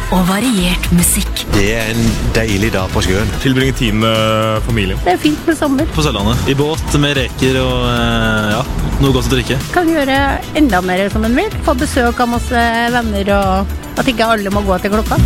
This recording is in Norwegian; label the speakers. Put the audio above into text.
Speaker 1: og variert musikk.
Speaker 2: Det en deilig dag på sjøen.
Speaker 3: Tilbringe tid med familien.
Speaker 4: Det fint med sommer.
Speaker 5: På Sørlandet. I båt med reker og noe godt å drikke.
Speaker 4: Kan gjøre enda mer som en vil. Få besøk av masse venner og at ikke alle må gå til klokka.